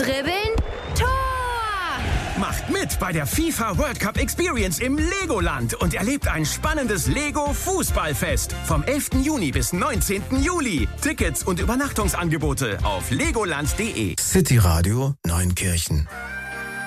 Dribbeln, Tor! Macht mit bei der FIFA World Cup Experience im Legoland und erlebt ein spannendes Lego-Fußballfest vom 11. Juni bis 19. Juli. Tickets und Übernachtungsangebote auf legoland.de. City Radio Neunkirchen.